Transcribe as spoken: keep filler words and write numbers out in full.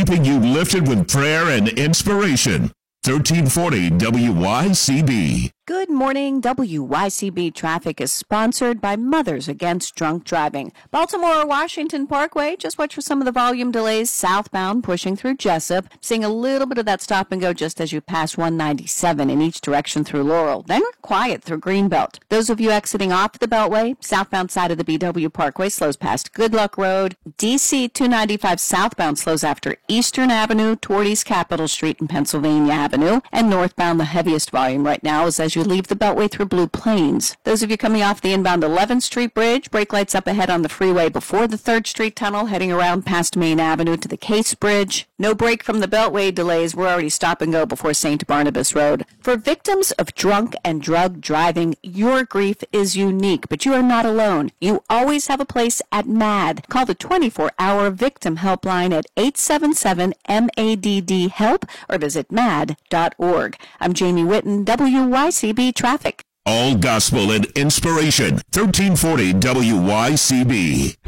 keeping you lifted with prayer and inspiration. thirteen forty W Y C B. Good morning. W Y C B traffic is sponsored by Mothers Against Drunk Driving. Baltimore-Washington Parkway, just watch for some of the volume delays southbound pushing through Jessup. Seeing a little bit of that stop and go just as you pass one ninety-seven in each direction through Laurel. Then we're quiet through Greenbelt. Those of you exiting off the Beltway, southbound side of the B W Parkway slows past Good Luck Road. D C two ninety-five southbound slows after Eastern Avenue toward East Capitol Street and Pennsylvania Avenue. And northbound, the heaviest volume right now is as you leave the Beltway through Blue Plains. Those of you coming off the inbound eleventh Street Bridge, brake lights up ahead on the freeway before the third Street Tunnel, heading around past Main Avenue to the Case Bridge. No break from the Beltway delays. We're already stop and go before Saint Barnabas Road. For victims of drunk and drug driving, your grief is unique, but you are not alone. You always have a place at MADD. Call the twenty-four hour victim helpline at eight seven seven M A D D HELP or visit mad dot org. I'm Jamie Witten, W Y C B Traffic. All gospel and inspiration. thirteen forty W Y C B.